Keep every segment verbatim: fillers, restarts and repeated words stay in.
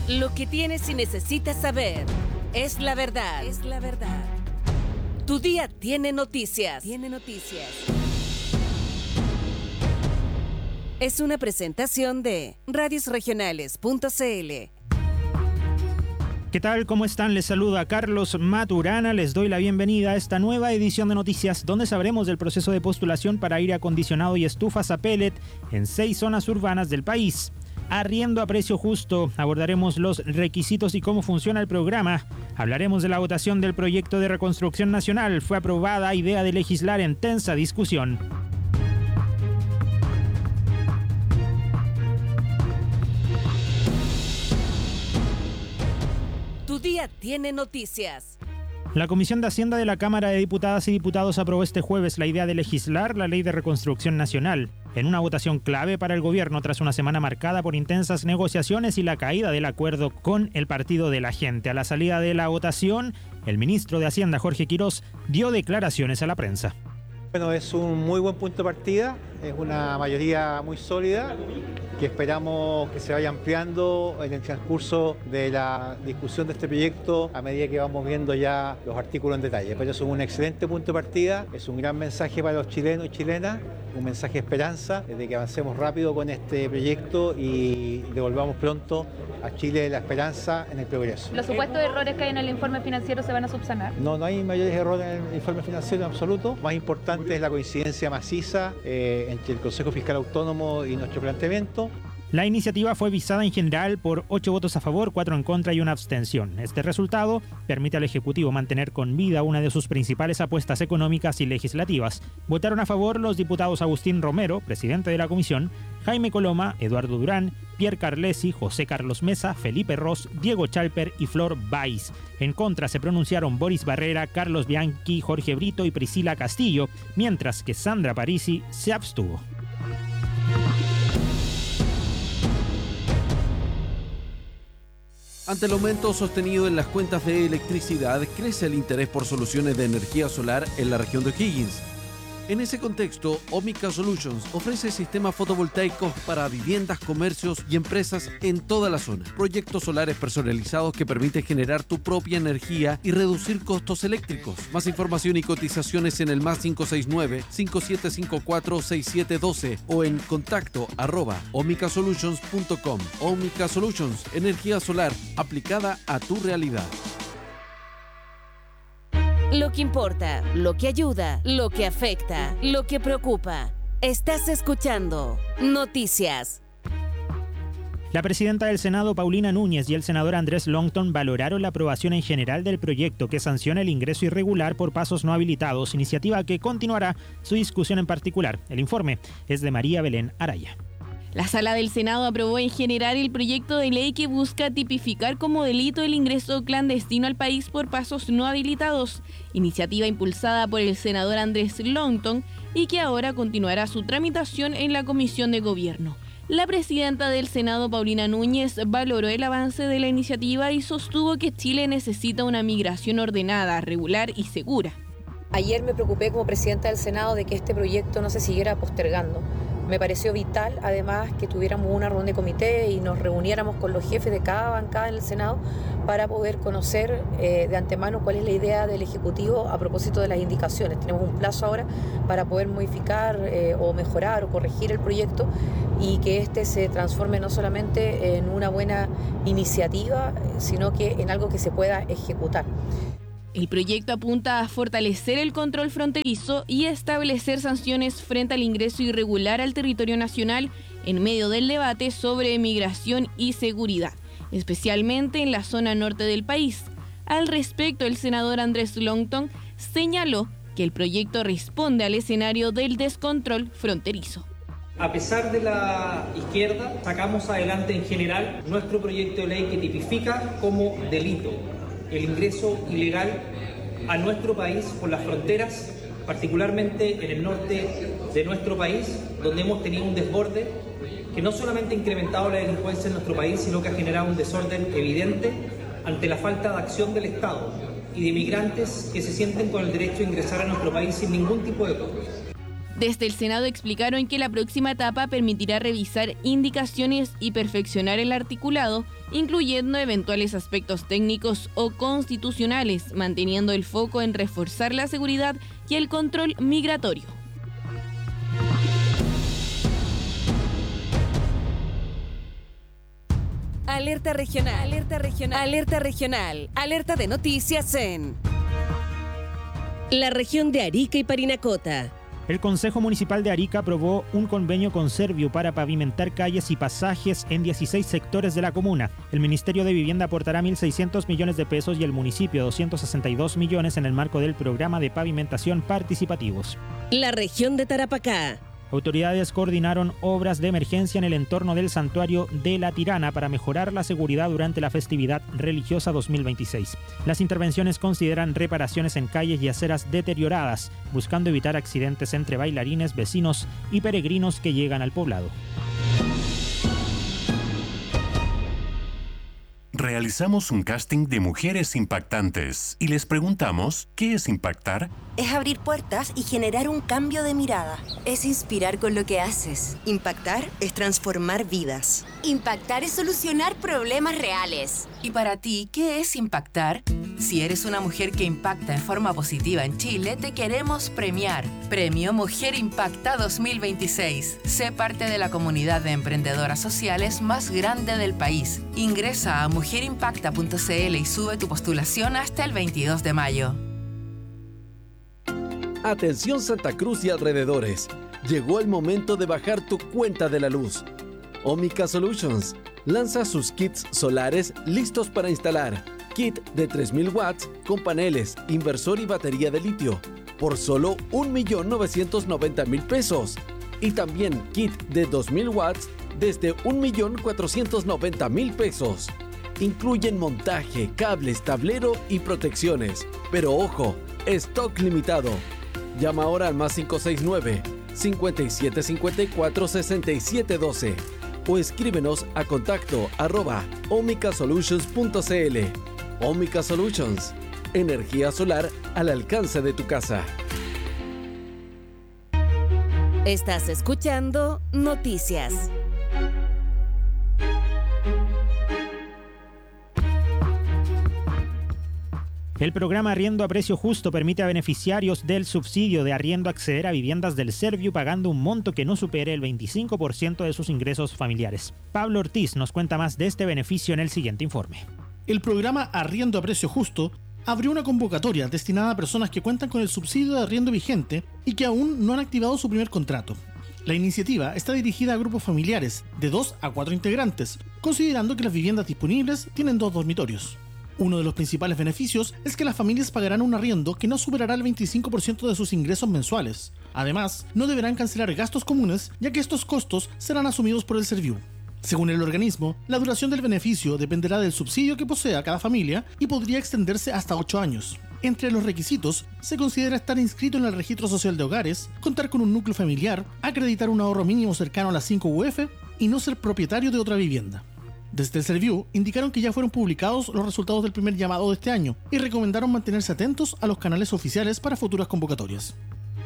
Lo que tienes y necesitas saber es la verdad. Es la verdad. Tu día tiene noticias. Tiene noticias. Es una presentación de radios regionales punto c l. ¿Qué tal? ¿Cómo están? Les saluda Carlos Maturana. Les doy la bienvenida a esta nueva edición de Noticias, donde sabremos del proceso de postulación para aire acondicionado y estufas a pellet en seis zonas urbanas del país. Arriendo a precio justo, abordaremos los requisitos y cómo funciona el programa. Hablaremos de la votación del proyecto de reconstrucción nacional. Fue aprobada idea de legislar en tensa discusión. Tu día tiene noticias. La Comisión de Hacienda de la Cámara de Diputadas y Diputados aprobó este jueves la idea de legislar la Ley de Reconstrucción Nacional, en una votación clave para el gobierno tras una semana marcada por intensas negociaciones y la caída del acuerdo con el Partido de la Gente. A la salida de la votación, el ministro de Hacienda, Jorge Quirós, dio declaraciones a la prensa. Bueno, es un muy buen punto de partida, es una mayoría muy sólida que esperamos que se vaya ampliando en el transcurso de la discusión de este proyecto a medida que vamos viendo ya los artículos en detalle. Pero es un excelente punto de partida, es un gran mensaje para los chilenos y chilenas, un mensaje de esperanza de que avancemos rápido con este proyecto y devolvamos pronto a Chile la esperanza en el progreso. ¿Los supuestos errores que hay en el informe financiero se van a subsanar? No, no hay mayores errores en el informe financiero en absoluto. Más importante es la coincidencia maciza eh, entre el Consejo Fiscal Autónomo y nuestro planteamiento. La iniciativa fue visada en general por ocho votos a favor, cuatro en contra y una abstención. Este resultado permite al Ejecutivo mantener con vida una de sus principales apuestas económicas y legislativas. Votaron a favor los diputados Agustín Romero, presidente de la comisión, Jaime Coloma, Eduardo Durán, Pierre Carlesi, José Carlos Mesa, Felipe Ros, Diego Chalper y Flor Báez. En contra se pronunciaron Boris Barrera, Carlos Bianchi, Jorge Brito y Priscila Castillo, mientras que Sandra Parisi se abstuvo. Ante el aumento sostenido en las cuentas de electricidad, crece el interés por soluciones de energía solar en la región de O'Higgins. En ese contexto, Omica Solutions ofrece sistemas fotovoltaicos para viviendas, comercios y empresas en toda la zona. Proyectos solares personalizados que permiten generar tu propia energía y reducir costos eléctricos. Más información y cotizaciones en el más cinco seis nueve, cinco siete cinco cuatro, seis siete uno dos o en contacto arroba omicasolutions punto com. Omica Solutions, energía solar aplicada a tu realidad. Lo que importa, lo que ayuda, lo que afecta, lo que preocupa. Estás escuchando Noticias. La presidenta del Senado, Paulina Núñez, y el senador Andrés Longton valoraron la aprobación en general del proyecto que sanciona el ingreso irregular por pasos no habilitados, iniciativa que continuará su discusión en particular. El informe es de María Belén Araya. La Sala del Senado aprobó en general el proyecto de ley que busca tipificar como delito el ingreso clandestino al país por pasos no habilitados, iniciativa impulsada por el senador Andrés Longton y que ahora continuará su tramitación en la Comisión de Gobierno. La presidenta del Senado, Paulina Núñez, valoró el avance de la iniciativa y sostuvo que Chile necesita una migración ordenada, regular y segura. Ayer me preocupé como presidenta del Senado de que este proyecto no se siguiera postergando. Me pareció vital, además, que tuviéramos una reunión de comité y nos reuniéramos con los jefes de cada bancada en el Senado para poder conocer eh, de antemano cuál es la idea del Ejecutivo a propósito de las indicaciones. Tenemos un plazo ahora para poder modificar eh, o mejorar o corregir el proyecto y que este se transforme no solamente en una buena iniciativa, sino que en algo que se pueda ejecutar. El proyecto apunta a fortalecer el control fronterizo y establecer sanciones frente al ingreso irregular al territorio nacional en medio del debate sobre migración y seguridad, especialmente en la zona norte del país. Al respecto, el senador Andrés Longton señaló que el proyecto responde al escenario del descontrol fronterizo. A pesar de la izquierda, sacamos adelante en general nuestro proyecto de ley que tipifica como delito el ingreso ilegal a nuestro país por las fronteras, particularmente en el norte de nuestro país, donde hemos tenido un desborde que no solamente ha incrementado la delincuencia en nuestro país, sino que ha generado un desorden evidente ante la falta de acción del Estado y de migrantes que se sienten con el derecho a ingresar a nuestro país sin ningún tipo de costo. Desde el Senado explicaron que la próxima etapa permitirá revisar indicaciones y perfeccionar el articulado, incluyendo eventuales aspectos técnicos o constitucionales, manteniendo el foco en reforzar la seguridad y el control migratorio. Alerta regional, alerta regional, alerta regional, alerta de noticias en la región de Arica y Parinacota. El Consejo Municipal de Arica aprobó un convenio con Serviu para pavimentar calles y pasajes en dieciséis sectores de la comuna. El Ministerio de Vivienda aportará mil seiscientos millones de pesos y el municipio doscientos sesenta y dos millones en el marco del programa de pavimentación participativos. La región de Tarapacá. Autoridades coordinaron obras de emergencia en el entorno del santuario de La Tirana para mejorar la seguridad durante la festividad religiosa dos mil veintiséis. Las intervenciones consideran reparaciones en calles y aceras deterioradas, buscando evitar accidentes entre bailarines, vecinos y peregrinos que llegan al poblado. Realizamos un casting de mujeres impactantes y les preguntamos, ¿qué es impactar? Es abrir puertas y generar un cambio de mirada. Es inspirar con lo que haces. Impactar es transformar vidas. Impactar es solucionar problemas reales. ¿Y para ti qué es impactar? Si eres una mujer que impacta en forma positiva en Chile, te queremos premiar. Premio Mujer Impacta dos mil veintiséis. Sé parte de la comunidad de emprendedoras sociales más grande del país. Ingresa a mujer impacta punto c l y sube tu postulación hasta el veintidós de mayo. Atención Santa Cruz y alrededores. Llegó el momento de bajar tu cuenta de la luz. Omica Solutions lanza sus kits solares listos para instalar. Kit de tres mil watts con paneles, inversor y batería de litio por solo un millón novecientos noventa mil pesos. Y también kit de dos mil watts desde un millón cuatrocientos noventa mil pesos. Incluyen montaje, cables, tablero y protecciones. Pero ojo, stock limitado. Llama ahora al más cinco seis nueve, cinco siete cinco cuatro, seis siete uno dos o escríbenos a contacto arroba omicasolutions punto c l. Omica Solutions, energía solar al alcance de tu casa. Estás escuchando Noticias. El programa Arriendo a Precio Justo permite a beneficiarios del subsidio de arriendo acceder a viviendas del Serviu pagando un monto que no supere el veinticinco por ciento de sus ingresos familiares. Pablo Ortiz nos cuenta más de este beneficio en el siguiente informe. El programa Arriendo a Precio Justo abrió una convocatoria destinada a personas que cuentan con el subsidio de arriendo vigente y que aún no han activado su primer contrato. La iniciativa está dirigida a grupos familiares de dos a cuatro integrantes, considerando que las viviendas disponibles tienen dos dormitorios. Uno de los principales beneficios es que las familias pagarán un arriendo que no superará el veinticinco por ciento de sus ingresos mensuales. Además, no deberán cancelar gastos comunes, ya que estos costos serán asumidos por el Serviu. Según el organismo, la duración del beneficio dependerá del subsidio que posea cada familia y podría extenderse hasta ocho años. Entre los requisitos, se considera estar inscrito en el Registro Social de Hogares, contar con un núcleo familiar, acreditar un ahorro mínimo cercano a las cinco U F y no ser propietario de otra vivienda. Desde el Serviu indicaron que ya fueron publicados los resultados del primer llamado de este año y recomendaron mantenerse atentos a los canales oficiales para futuras convocatorias.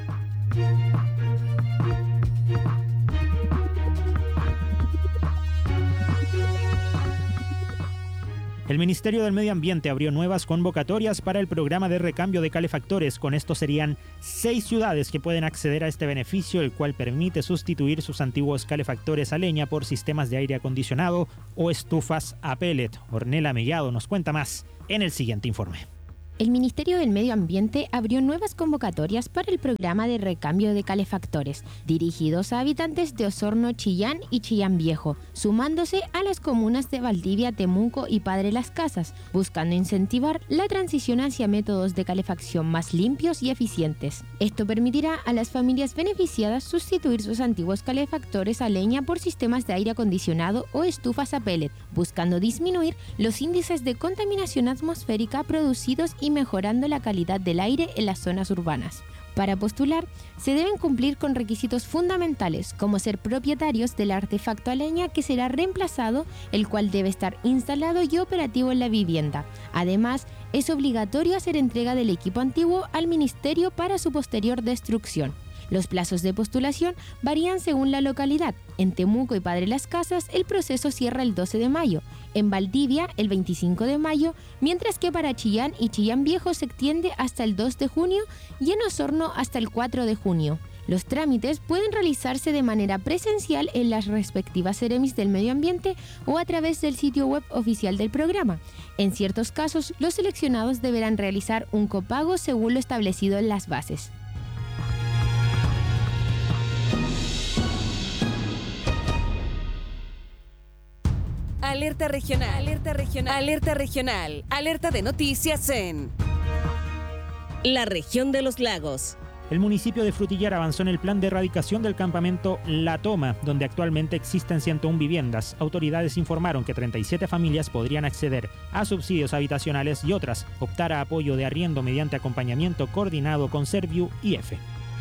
El Ministerio del Medio Ambiente abrió nuevas convocatorias para el programa de recambio de calefactores. Con esto serían seis ciudades que pueden acceder a este beneficio, el cual permite sustituir sus antiguos calefactores a leña por sistemas de aire acondicionado o estufas a pellet. Ornella Mellado nos cuenta más en el siguiente informe. El Ministerio del Medio Ambiente abrió nuevas convocatorias para el programa de recambio de calefactores, dirigidos a habitantes de Osorno, Chillán y Chillán Viejo, sumándose a las comunas de Valdivia, Temuco y Padre Las Casas, buscando incentivar la transición hacia métodos de calefacción más limpios y eficientes. Esto permitirá a las familias beneficiadas sustituir sus antiguos calefactores a leña por sistemas de aire acondicionado o estufas a pellet, buscando disminuir los índices de contaminación atmosférica producidos y y mejorando la calidad del aire en las zonas urbanas. Para postular, se deben cumplir con requisitos fundamentales, como ser propietarios del artefacto a leña que será reemplazado, el cual debe estar instalado y operativo en la vivienda. Además, es obligatorio hacer entrega del equipo antiguo al Ministerio para su posterior destrucción. Los plazos de postulación varían según la localidad. En Temuco y Padre Las Casas el proceso cierra el doce de mayo, en Valdivia el veinticinco de mayo, mientras que para Chillán y Chillán Viejo se extiende hasta el dos de junio y en Osorno hasta el cuatro de junio. Los trámites pueden realizarse de manera presencial en las respectivas Seremis del Medio Ambiente o a través del sitio web oficial del programa. En ciertos casos, los seleccionados deberán realizar un copago según lo establecido en las bases. Alerta regional, alerta regional, alerta regional, alerta de noticias en la región de los lagos. El municipio de Frutillar avanzó en el plan de erradicación del campamento La Toma, donde actualmente existen ciento una viviendas. Autoridades informaron que treinta y siete familias podrían acceder a subsidios habitacionales y otras optar a apoyo de arriendo mediante acompañamiento coordinado con Serviu y F.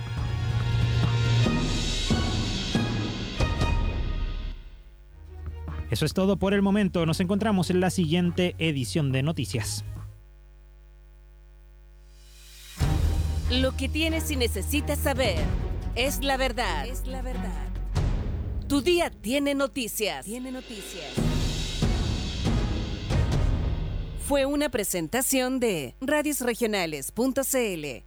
Eso es todo por el momento. Nos encontramos en la siguiente edición de Noticias. Lo que tienes y necesitas saber es la verdad. Es la verdad. Tu día tiene noticias. Tiene noticias. Fue una presentación de radios regionales punto c l.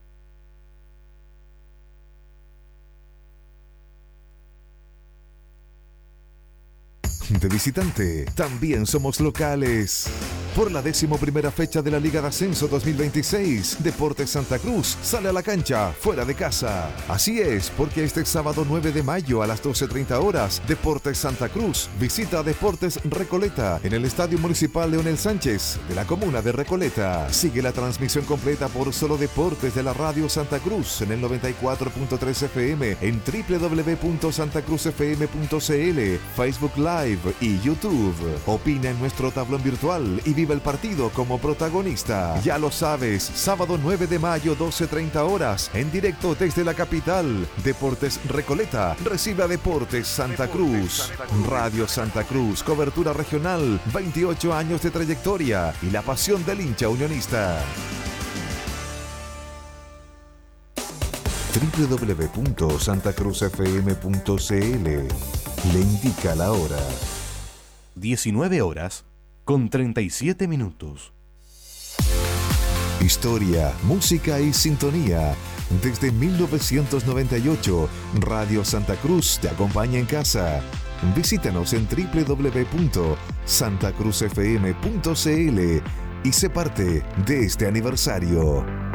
De visitante, también somos locales. Por la decimoprimera fecha de la Liga de Ascenso dos mil veintiséis, Deportes Santa Cruz sale a la cancha, fuera de casa. Así es, porque este sábado nueve de mayo a las doce treinta horas, Deportes Santa Cruz visita a Deportes Recoleta en el Estadio Municipal Leonel Sánchez de la comuna de Recoleta. Sigue la transmisión completa por Solo Deportes de la Radio Santa Cruz en el noventa y cuatro punto tres F M, en doble u doble u doble u punto santa cruz f m punto c l, Facebook Live y YouTube. Opina en nuestro tablón virtual y vive el partido como protagonista. Ya lo sabes, sábado nueve de mayo, doce treinta horas, en directo desde la capital. Deportes Recoleta recibe a Deportes Santa Cruz. Radio Santa Cruz, cobertura regional, veintiocho años de trayectoria y la pasión del hincha unionista. doble u doble u doble u punto santa cruz f m punto c l le indica la hora. diecinueve horas con treinta y siete minutos. Historia, música y sintonía. Desde mil novecientos noventa y ocho, Radio Santa Cruz te acompaña en casa. Visítanos en doble u doble u doble u punto santa cruz f m punto c l y sé parte de este aniversario.